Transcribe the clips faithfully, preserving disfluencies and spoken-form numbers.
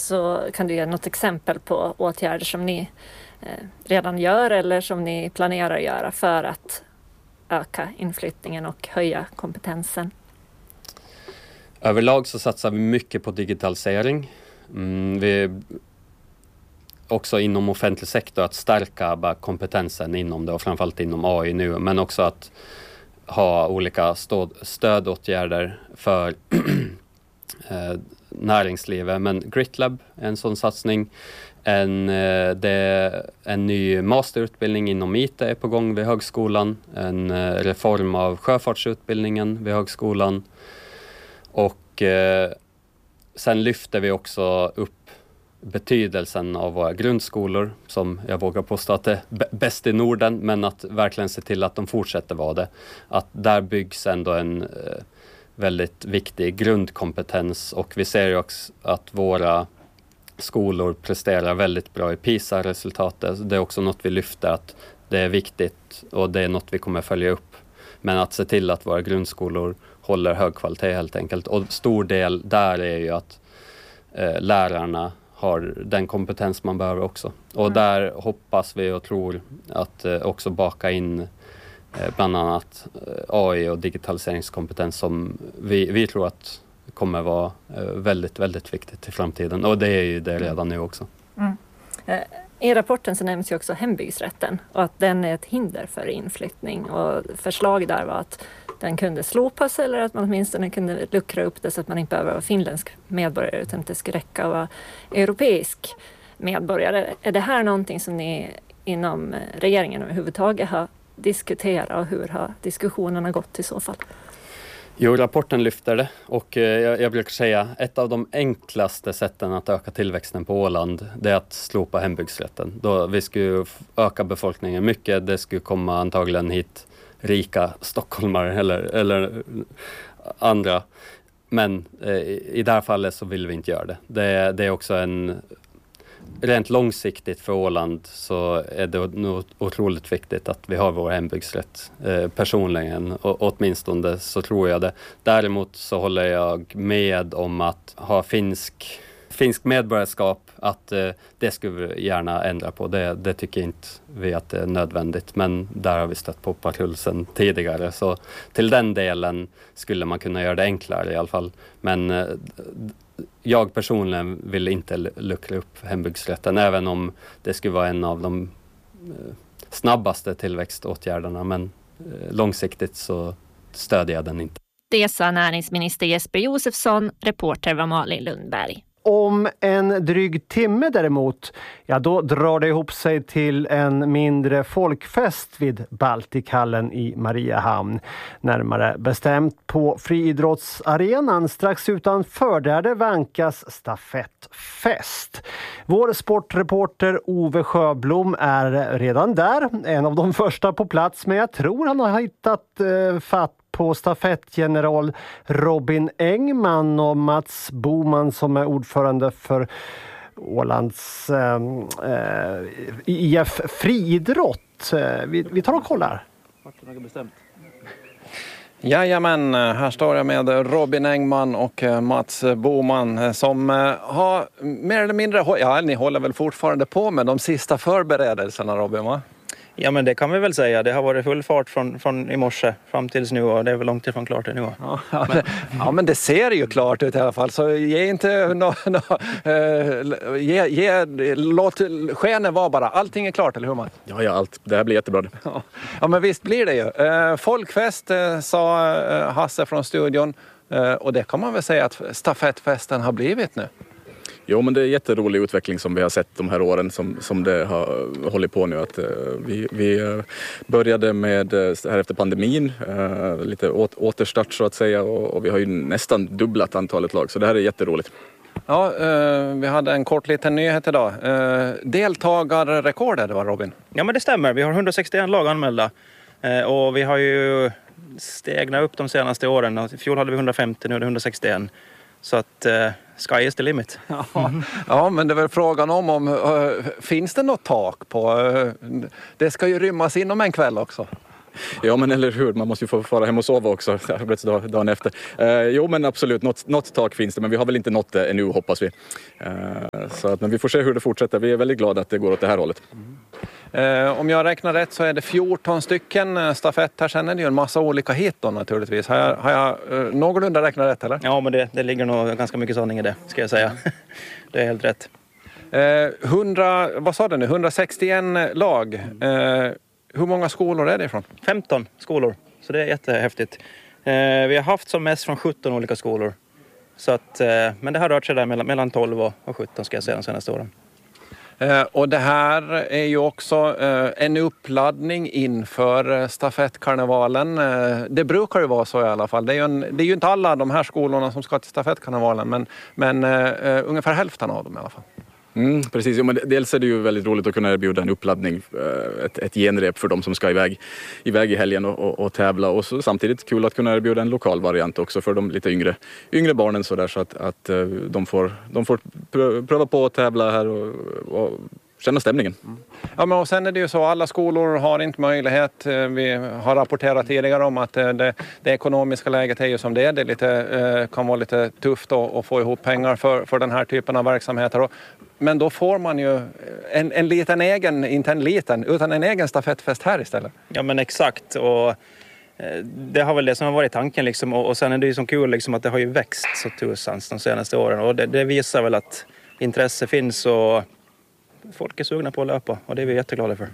så kan du ge något exempel på åtgärder som ni eh, redan gör eller som ni planerar att göra för att öka inflyttningen och höja kompetensen? Överlag så satsar vi mycket på digitalisering. Mm, vi också inom offentlig sektor att stärka bara kompetensen inom det och framförallt inom A I nu, men också att ha olika stöd, stödåtgärder för eh, näringslivet. Men GritLab är en sån satsning. En, eh, det, en ny masterutbildning inom I T är på gång vid högskolan. En eh, reform av sjöfartsutbildningen vid högskolan. Och eh, sen lyfter vi också upp betydelsen av våra grundskolor, som jag vågar påstå att det är b- bäst i Norden, men att verkligen se till att de fortsätter vara det. Att där byggs ändå en eh, väldigt viktig grundkompetens, och vi ser ju också att våra skolor presterar väldigt bra i PISA-resultatet. Det är också något vi lyfter, att det är viktigt och det är något vi kommer följa upp. Men att se till att våra grundskolor håller hög kvalitet helt enkelt. Och stor del där är ju att eh, lärarna har den kompetens man behöver också. Och mm. där hoppas vi och tror att eh, också baka in eh, bland annat eh, A I och digitaliseringskompetens som vi, vi tror att kommer vara eh, väldigt, väldigt viktigt i framtiden. Och det är ju det redan nu också. Mm. Eh, I rapporten så nämns ju också hembygdsrätten och att den är ett hinder för inflyttning. Och förslag där var att den kunde slopas eller att man åtminstone kunde luckra upp det så att man inte behöver vara finländsk medborgare utan att det skulle räcka att vara europeisk medborgare. Är det här någonting som ni inom regeringen överhuvudtaget har diskuterat och hur har diskussionerna gått i så fall? Jo, rapporten lyfter det, och eh, jag, jag brukar säga ett av de enklaste sätten att öka tillväxten på Åland, det är att slopa hembygdsrätten. Då vi skulle öka befolkningen mycket, det skulle komma antagligen hit rika stockholmare eller, eller andra. Men eh, i det här fallet så vill vi inte göra det. Det, det är också en rent långsiktigt för Åland, så är det nog otroligt viktigt att vi har vår hembygdsrätt eh, personligen, och åtminstone så tror jag det. Däremot så håller jag med om att ha finsk, finsk medborgarskap, att eh, det skulle vi gärna ändra på. Det, det tycker inte vi att det är nödvändigt, men där har vi stött på patrullen tidigare. Så till den delen skulle man kunna göra det enklare i alla fall. Men eh, jag personligen vill inte luckra upp hembygdsrätten, även om det skulle vara en av de eh, snabbaste tillväxtåtgärderna, men eh, långsiktigt så stödjer jag den inte. Det sa näringsminister Jesper Josefsson, reporter var Malin Lundberg. Om en dryg timme däremot, ja då drar det ihop sig till en mindre folkfest vid Baltikhallen i Mariehamn. Närmare bestämt på friidrottsarenan strax utanför där det vankas stafettfest. Vår sportreporter Ove Sjöblom är redan där, en av de första på plats, men jag tror han har hittat eh, fatt på stafettgeneral Robin Engman och Mats Boman som är ordförande för Ålands eh, I F friidrott. Vi, vi tar och kollar. Jajamän, här står jag med Robin Engman och Mats Boman som har mer eller mindre, ja ni håller väl fortfarande på med de sista förberedelserna, Robin, va? Ja, men det kan vi väl säga. Det har varit full fart från, från i morse fram tills nu, och det är väl långt ifrån klart nu. Ja, ja, men, ja, men det ser ju klart ut i alla fall. Så ge inte no, no, uh, ge, ge, låt skenet vara bara. Allting är klart, eller hur man? Ja, ja, allt. Det här blir jättebra. Ja, ja men visst blir det ju. Uh, folkfest uh, sa uh, Hasse från studion. Uh, och det kan man väl säga att stafettfesten har blivit nu. Jo, men det är jätterolig utveckling som vi har sett de här åren som, som det har hållit på nu. Att, uh, vi, vi uh, började med, uh, här efter pandemin, uh, lite åt, återstart så att säga, och, och vi har ju nästan dubblat antalet lag, så det här är jätteroligt. Ja, uh, vi hade en kort liten nyhet idag. Uh, deltagarrekord är det, va, Robin? Ja, men det stämmer. Vi har hundrasextioett lag anmälda uh, och vi har ju stegnat upp de senaste åren. I fjol hade vi hundrafemtio, nu är det hundrasextioett. Så att uh, sky is the limit. Ja, ja, men det är väl frågan om, om uh, finns det något tak på? Uh, det ska ju rymmas inom en kväll också. Ja, men eller hur? Man måste ju få fara hem och sova också dagen efter. Uh, jo, men absolut. Något, något tak finns det, men vi har väl inte nått det ännu, hoppas vi. Uh, Så att, men vi får se hur det fortsätter. Vi är väldigt glada att det går åt det här hållet. Eh, om jag räknar rätt så är det fjorton stycken stafett. Här sen är det ju en massa olika hit då naturligtvis. Har jag, har jag eh, någorlunda räknat rätt eller? Ja, men det, det ligger nog ganska mycket sanning i det, ska jag säga. Det är helt rätt. Eh, hundra, vad sa du nu? hundrasextioen lag. Eh, hur många skolor är det ifrån? femton skolor, så det är jättehäftigt. Eh, vi har haft som mest från sjutton olika skolor. Så att, eh, men det har rört sig där mellan, mellan tolv och sjutton ska jag säga de senaste åren. Eh, och det här är ju också eh, en uppladdning inför stafettkarnevalen. Eh, det brukar ju vara så i alla fall. Det är ju, en, det är ju inte alla de här skolorna som ska till stafettkarnevalen, men, men eh, ungefär hälften av dem i alla fall. Mm, precis, ja, men dels är det ju väldigt roligt att kunna erbjuda en uppladdning, ett, ett genrep för de som ska iväg, iväg i helgen och, och, och tävla, och så, samtidigt kul att kunna erbjuda en lokal variant också för de lite yngre, yngre barnen så, där, så att, att de, får, de får pröva på att tävla här och, och känna stämningen. Mm. Ja, men och sen är det ju så, alla skolor har inte möjlighet. Vi har rapporterat tidigare om att det, det ekonomiska läget är ju som det är. Det är lite, kan vara lite tufft att, att få ihop pengar för, för den här typen av verksamheter. Men då får man ju en, en liten egen, inte en liten, utan en egen stafettfest här istället. Ja, men exakt. Och det har väl det som har varit tanken liksom. Och, och sen är det ju så kul liksom att det har ju växt så tusans de senaste åren. Och det, det visar väl att intresse finns och folk är sugna på att löpa, och det är vi jätteglada för.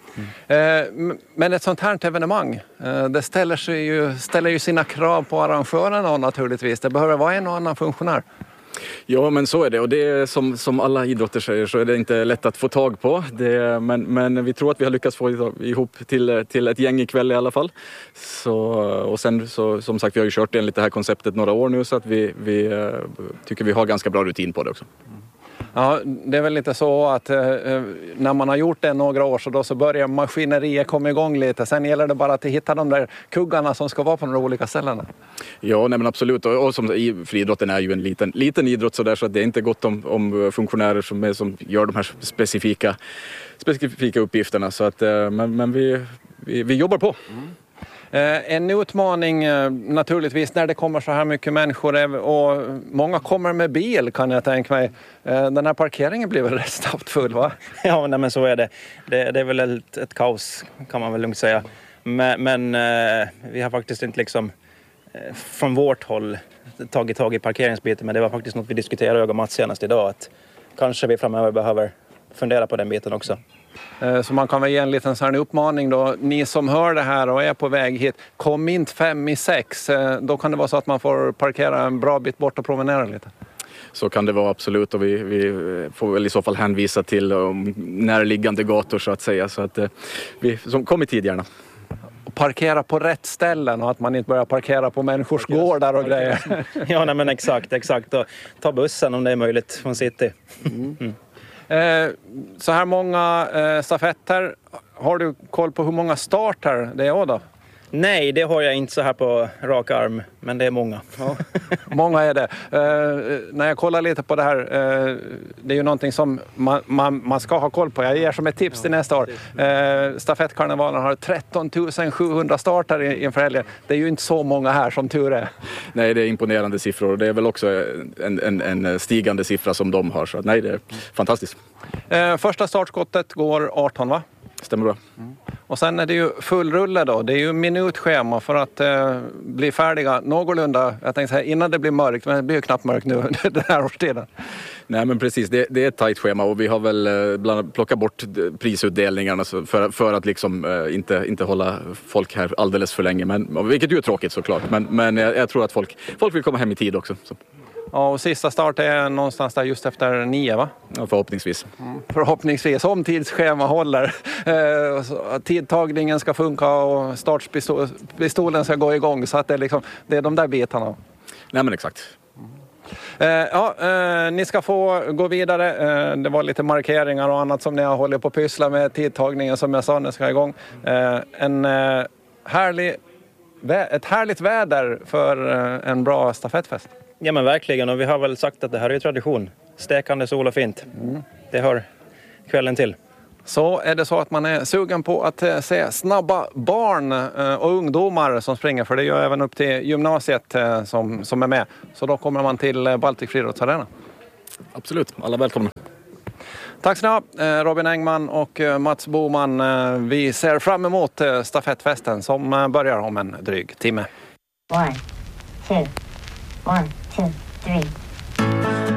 Mm. Men ett sånt här evenemang, det ställer, sig ju, ställer ju sina krav på arrangörerna naturligtvis. Det behöver vara en och annan funktionär. Ja, men så är det, och det är som, som alla idrotter säger, så är det inte lätt att få tag på det, men, men vi tror att vi har lyckats få ihop till, till ett gäng ikväll i alla fall. Så, och sen så, som sagt, vi har ju kört enligt det här konceptet några år nu, så att vi, vi tycker vi har ganska bra rutin på det också. Ja, det är väl lite så att eh, när man har gjort det några år så, då så börjar maskineriet komma igång lite. Sen gäller det bara att hitta de där kuggarna som ska vara på de olika ställena. Ja, nej, men absolut. Och, och som i friidrotten är ju en liten, liten idrott så där, så att det är inte gott om, om funktionärer som, är, som gör de här specifika, specifika uppgifterna. Så att, eh, men men vi, vi, vi jobbar på. Mm. En utmaning naturligtvis när det kommer så här mycket människor, och många kommer med bil kan jag tänka mig. Den här parkeringen blir väl rätt snabbt full, va? Ja, nej, men så är det. det. Det är väl ett, ett kaos kan man väl lugnt säga. Men, men eh, vi har faktiskt inte liksom eh, från vårt håll tagit tag i parkeringsbiten, men det var faktiskt något vi diskuterade jag och Mats senast idag, att kanske vi framöver behöver fundera på den biten också. Så man kan väl ge en liten sån här uppmaning då. Ni som hör det här och är på väg hit, kom inte fem i sex. Då kan det vara så att man får parkera en bra bit bort och promenera lite. Så kan det vara, absolut, och vi, vi får väl i så fall hänvisa till um, närliggande gator så att säga. Så att uh, vi som kom i tid gärna. Parkera på rätt ställen och att man inte börjar parkera på människors gårdar och grejer. Ja, nej, men exakt, exakt. Och ta bussen om det är möjligt från city. Mm. Mm. Så här många stafetter, har du koll på hur många startar det är då? Nej, det har jag inte så här på rak arm, men det är många. Ja. Många är det. Uh, när jag kollar lite på det här, uh, det är ju någonting som man, man, man ska ha koll på. Jag ger som ett tips till nästa år. Uh, Stafettkarnevalen har tretton tusen sjuhundra startar inför helgen. Det är ju inte så många här som tur är. Nej, det är imponerande siffror. Det är väl också en, en, en stigande siffra som de har. Så nej, det är fantastiskt. Uh, första startskottet går arton, va? Stämmer bra. Mm. Och sen är det ju full rulle då. Det är ju minutschema för att eh, bli färdiga någorlunda. Jag tänkte säga innan det blir mörkt, men det blir ju knappt mörkt nu den här årstiden. Nej, men precis, det, det är ett tajt schema, och vi har väl eh, bland, plockat bort prisutdelningarna för, för att liksom eh, inte, inte hålla folk här alldeles för länge. Men, vilket ju är tråkigt såklart, men, men jag, jag tror att folk, folk vill komma hem i tid också. Så. Ja, och sista start är någonstans där just efter nio, va? Ja, förhoppningsvis. Mm. Förhoppningsvis, om tidsschema håller. Eh, tidtagningen ska funka och startpistolen ska gå igång, så att det är, liksom, det är de där bitarna. Nej, men exakt. Eh, ja, eh, ni ska få gå vidare. Eh, det var lite markeringar och annat som ni har hållit på att pyssla med. Tidtagningen som jag sa, den ska igång. Eh, en eh, härlig, ett härligt väder för eh, en bra stafettfest. Ja, men verkligen, och vi har väl sagt att det här är tradition. Stekande sol och fint. Mm. Det hör kvällen till. Så är det så att man är sugen på att se snabba barn och ungdomar som springer, för det gör även upp till gymnasiet som, som är med. Så då kommer man till Baltic Friidrottsarena. Absolut, alla välkomna. Tack ska ni ha, Robin Engman och Mats Boman. Vi ser fram emot stafettfesten som börjar om en dryg timme. One, two, one, two, three.